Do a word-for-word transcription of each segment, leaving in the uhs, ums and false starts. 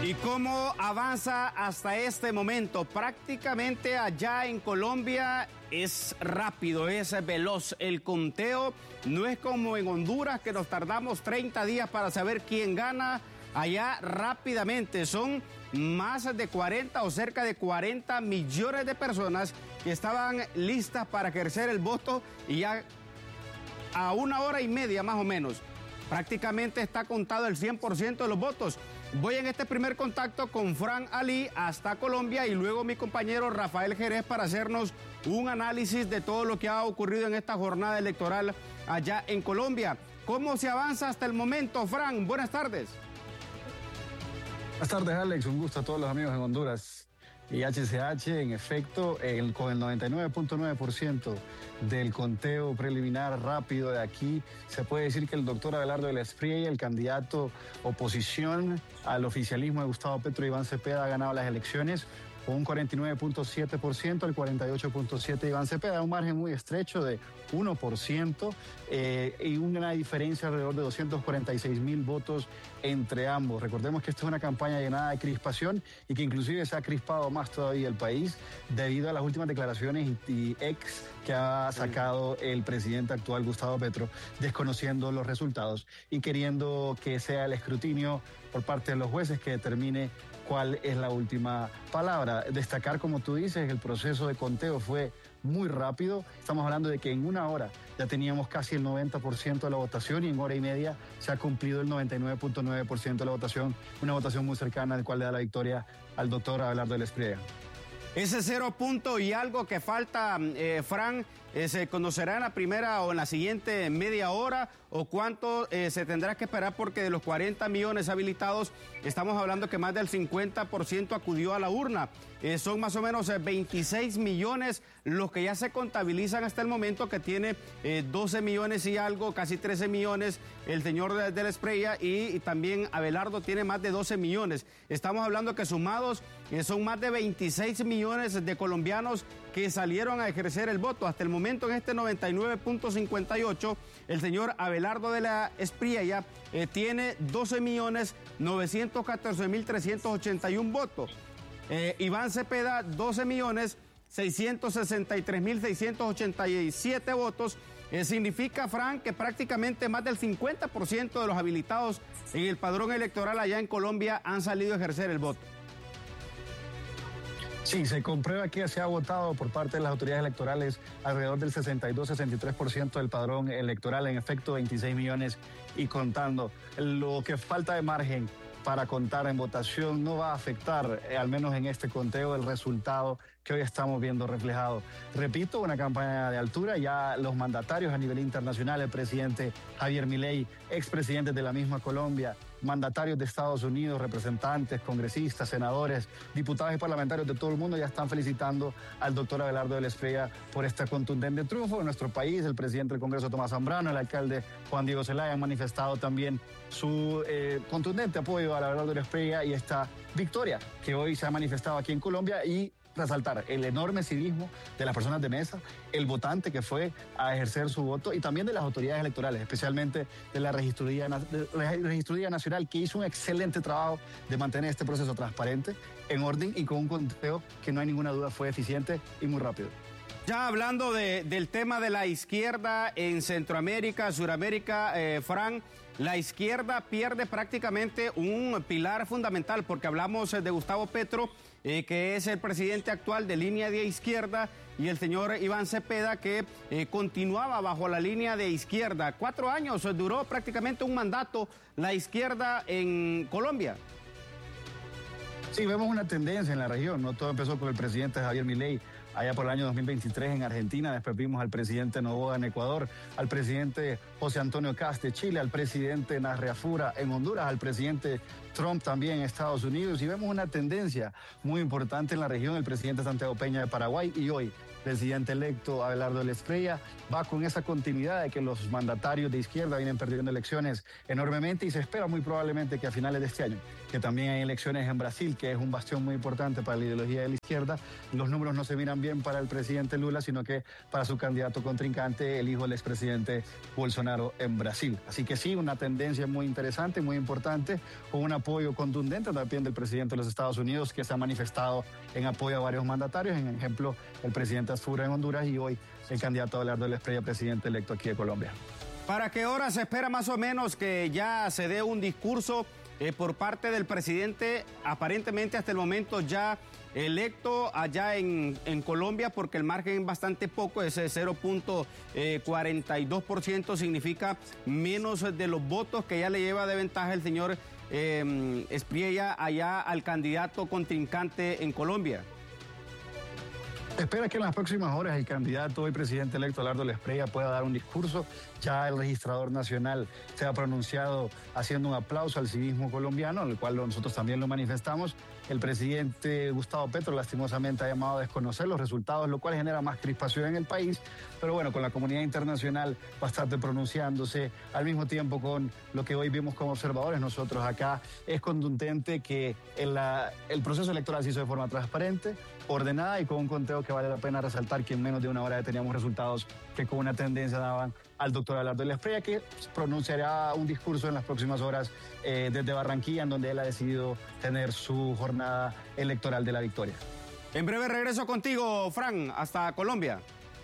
¿Y cómo avanza hasta este momento? Prácticamente allá en Colombia es rápido, es veloz. El conteo no es como en Honduras, que nos tardamos treinta días para saber quién gana. Allá rápidamente son más de cuarenta o cerca de cuarenta millones de personas que estaban listas para ejercer el voto, y ya a una hora y media más o menos prácticamente está contado el cien por ciento de los votos. Voy en este primer contacto con Fran Ali hasta Colombia, y luego mi compañero Rafael Jerez para hacernos un análisis de todo lo que ha ocurrido en esta jornada electoral allá en Colombia. ¿Cómo se avanza hasta el momento, Fran? Buenas tardes. Buenas tardes, Alex. Un gusto a todos los amigos en Honduras. Y H C H, en efecto, el, con el noventa y nueve punto nueve por ciento del conteo preliminar rápido de aquí, se puede decir que el doctor Abelardo de la Espriella, el candidato oposición al oficialismo de Gustavo Petro, Iván Cepeda, ha ganado las elecciones con un cuarenta y nueve punto siete por ciento, el cuarenta y ocho punto siete por ciento Iván Cepeda, un margen muy estrecho de uno por ciento eh, y una diferencia alrededor de doscientos cuarenta y seis mil votos entre ambos. Recordemos que esta es una campaña llenada de crispación y que inclusive se ha crispado más todavía el país debido a las últimas declaraciones y, y ex que ha sacado el presidente actual Gustavo Petro, desconociendo los resultados y queriendo que sea el escrutinio por parte de los jueces que determine cuál es la última palabra. Destacar, como tú dices, el proceso de conteo fue muy rápido. Estamos hablando de que en una hora ya teníamos casi el noventa por ciento de la votación, y en hora y media se ha cumplido el noventa y nueve punto nueve por ciento de la votación, una votación muy cercana, al cual le da la victoria al doctor Abelardo de la Espriella. Ese cero punto y algo que falta, eh, Fran, eh, ¿se conocerá en la primera o en la siguiente media hora? ¿O cuánto eh, se tendrá que esperar? Porque de los cuarenta millones habilitados, estamos hablando que más del cincuenta por ciento acudió a la urna. Eh, son más o menos eh, veintiséis millones los que ya se contabilizan hasta el momento, que tiene eh, doce millones y algo, casi trece millones el señor de, de la Espriella, y, y también Abelardo tiene más de doce millones. Estamos hablando que sumados eh, son más de veintiséis millones de colombianos que salieron a ejercer el voto. Hasta el momento, en este noventa y nueve punto cincuenta y ocho, el señor Abelardo de la Espriella eh, tiene doce millones novecientos catorce mil trescientos ochenta y uno votos. Eh, Iván Cepeda, doce millones seiscientos sesenta y tres mil seiscientos ochenta y siete votos. Eh, significa, Fran, que prácticamente más del cincuenta por ciento de los habilitados en el padrón electoral allá en Colombia han salido a ejercer el voto. Sí, se comprueba que se ha votado por parte de las autoridades electorales alrededor del sesenta y dos a sesenta y tres por ciento del padrón electoral, en efecto veintiséis millones y contando. Lo que falta de margen para contar en votación no va a afectar, eh, al menos en este conteo, el resultado que hoy estamos viendo reflejado. Repito, una campaña de altura. Ya los mandatarios a nivel internacional, el presidente Javier Milei, expresidentes de la misma Colombia, mandatarios de Estados Unidos, representantes, congresistas, senadores, diputados y parlamentarios de todo el mundo ya están felicitando al doctor Abelardo de la Espriella por este contundente triunfo en nuestro país. El presidente del Congreso, Tomás Zambrano, el alcalde Juan Diego Zelaya han manifestado también su eh, contundente apoyo a Abelardo de la Espriella y esta victoria que hoy se ha manifestado aquí en Colombia, y resaltar el enorme civismo de las personas de mesa, el votante que fue a ejercer su voto, y también de las autoridades electorales, especialmente de la Registraduría, de la Registraduría Nacional, que hizo un excelente trabajo de mantener este proceso transparente, en orden y con un conteo que no hay ninguna duda fue eficiente y muy rápido. Ya hablando de, del tema de la izquierda en Centroamérica, Suramérica, eh, Fran, la izquierda pierde prácticamente un pilar fundamental, porque hablamos de Gustavo Petro, eh, que es el presidente actual de línea de izquierda, y el señor Iván Cepeda, que eh, continuaba bajo la línea de izquierda. Cuatro años duró prácticamente un mandato la izquierda en Colombia. Sí, vemos una tendencia en la región, ¿no? Todo empezó con el presidente Javier Milei allá por el año dos mil veintitrés en Argentina. Después vimos al presidente Noboa en Ecuador, al presidente José Antonio Kast de Chile, al presidente Narriafura en Honduras, al presidente Trump también en Estados Unidos, y vemos una tendencia muy importante en la región. El presidente Santiago Peña de Paraguay, y hoy presidente electo Abelardo de la Espriella, va con esa continuidad de que los mandatarios de izquierda vienen perdiendo elecciones enormemente, y se espera muy probablemente que a finales de este año que también hay elecciones en Brasil, que es un bastión muy importante para la ideología de la izquierda. Los números no se miran bien para el presidente Lula, sino que para su candidato contrincante, el hijo del expresidente Bolsonaro en Brasil. Así que sí, una tendencia muy interesante, muy importante, con un apoyo contundente también del presidente de los Estados Unidos, que se ha manifestado en apoyo a varios mandatarios, en ejemplo, el presidente Astura en Honduras y hoy el candidato Abelardo de la Espriella, presidente electo aquí de Colombia. ¿Para qué hora se espera más o menos que ya se dé un discurso eh, por parte del presidente, aparentemente hasta el momento ya electo allá en, en Colombia, porque el margen es bastante poco, ese cero punto cuarenta y dos por ciento significa menos de los votos que ya le lleva de ventaja el señor eh, Espriella allá al candidato contrincante en Colombia? Espera que en las próximas horas el candidato hoy presidente electo Abelardo de la Espriella pueda dar un discurso. Ya el registrador nacional se ha pronunciado haciendo un aplauso al civismo colombiano, el cual nosotros también lo manifestamos. El presidente Gustavo Petro lastimosamente ha llamado a desconocer los resultados, lo cual genera más crispación en el país. Pero bueno, con la comunidad internacional bastante pronunciándose, al mismo tiempo con lo que hoy vimos como observadores nosotros acá, es contundente que el, la, el proceso electoral se hizo de forma transparente, ordenada y con un conteo que vale la pena resaltar que en menos de una hora teníamos resultados que con una tendencia daban al doctor Abelardo de la Espriella, que pronunciará un discurso en las próximas horas eh, desde Barranquilla, en donde él ha decidido tener su jornada electoral de la victoria. En breve regreso contigo, Fran, hasta Colombia.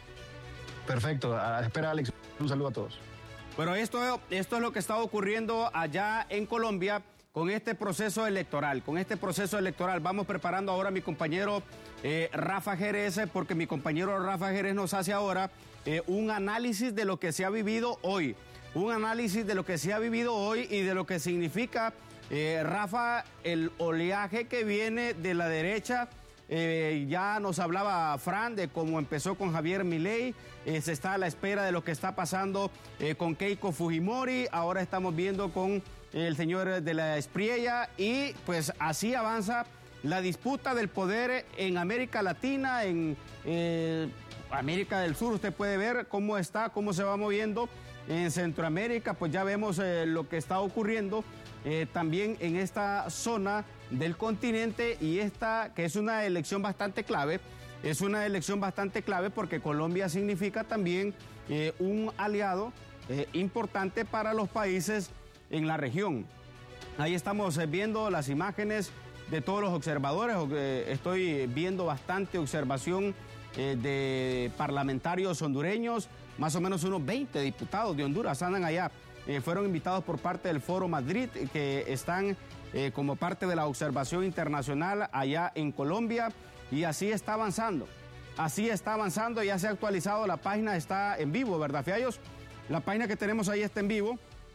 Perfecto, a la espera, Alex. Un saludo a todos. Bueno, esto, esto es lo que está ocurriendo allá en Colombia con este proceso electoral. Con este proceso electoral vamos preparando ahora a mi compañero eh, Rafa Jerez, porque mi compañero Rafa Jerez nos hace ahora eh, un análisis de lo que se ha vivido hoy. Un análisis de lo que se ha vivido hoy y de lo que significa, eh, Rafa, el oleaje que viene de la derecha. Eh, ya nos hablaba Fran de cómo empezó con Javier Milei, eh, se está a la espera de lo que está pasando eh, con Keiko Fujimori, ahora estamos viendo con el señor de la Espriella y pues así avanza la disputa del poder en América Latina, en eh, América del Sur. Usted puede ver cómo está, cómo se va moviendo. En Centroamérica pues ya vemos eh, lo que está ocurriendo eh, también en esta zona del continente, y esta que es una elección bastante clave, es una elección bastante clave porque Colombia significa también eh, un aliado eh, importante para los países en la región. Ahí estamos eh, viendo las imágenes de todos los observadores, eh, estoy viendo bastante observación eh, de parlamentarios hondureños, más o menos unos veinte diputados de Honduras andan allá, eh, fueron invitados por parte del Foro Madrid, que están Eh, como parte de la observación internacional allá en Colombia, y así está avanzando, así está avanzando, ya se ha actualizado, la página está en vivo, ¿verdad, Fiallos? La página que tenemos ahí está en vivo,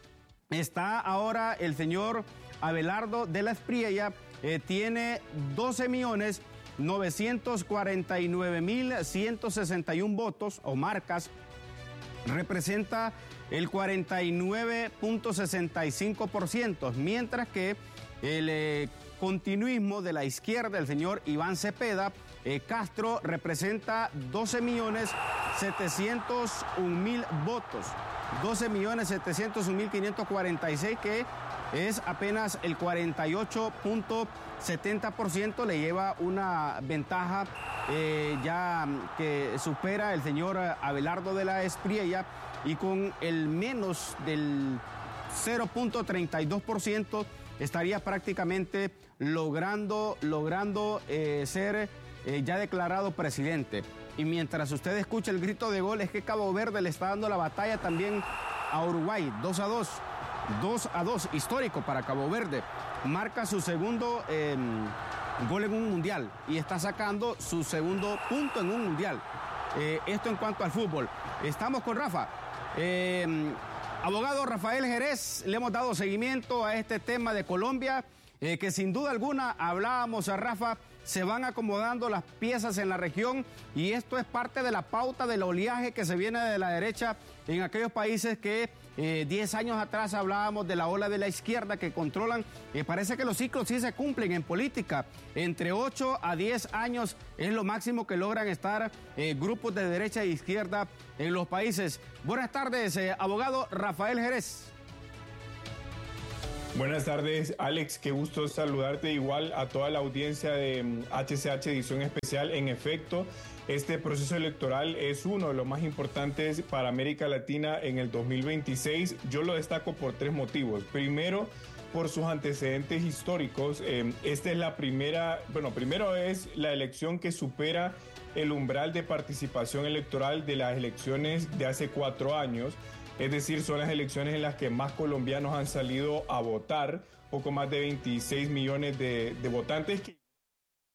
está ahora el señor Abelardo de la Espriella, eh, tiene doce millones novecientos cuarenta y nueve mil ciento sesenta y uno votos o marcas, representa el cuarenta y nueve punto sesenta y cinco por ciento, mientras que el eh, continuismo de la izquierda, el señor Iván Cepeda eh, Castro, representa doce millones setecientos un mil votos, doce millones setecientos un mil quinientos cuarenta y seis, que es apenas el cuarenta y ocho punto setenta por ciento, le lleva una ventaja eh, ya que supera el señor Abelardo de la Espriella, y con el menos del cero punto treinta y dos por ciento estaría prácticamente logrando, logrando eh, ser eh, ya declarado presidente. Y mientras usted escucha el grito de gol, es que Cabo Verde le está dando la batalla también a Uruguay, dos a dos, dos a dos, histórico para Cabo Verde. Marca su segundo eh, gol en un mundial y está sacando su segundo punto en un mundial. Eh, esto en cuanto al fútbol. Estamos con Rafa. Eh, abogado Rafael Jerez, le hemos dado seguimiento a este tema de Colombia, eh, que sin duda alguna, hablábamos a Rafa, se van acomodando las piezas en la región, y esto es parte de la pauta del oleaje que se viene de la derecha en aquellos países que eh, diez años atrás hablábamos de la ola de la izquierda que controlan. Eh, parece que los ciclos sí se cumplen en política. Entre ocho a diez años es lo máximo que logran estar eh, grupos de derecha e izquierda en los países. Buenas tardes, eh, abogado Rafael Jerez. Buenas tardes, Alex, qué gusto saludarte, igual a toda la audiencia de H C H Edición Especial. En efecto, este proceso electoral es uno de los más importantes para América Latina en el dos mil veintiséis. Yo lo destaco por tres motivos. Primero, por sus antecedentes históricos. Eh, esta es la primera, bueno, primero es la elección que supera el umbral de participación electoral de las elecciones de hace cuatro años. Es decir, son las elecciones en las que más colombianos han salido a votar, poco más de veintiséis millones de, de votantes. Que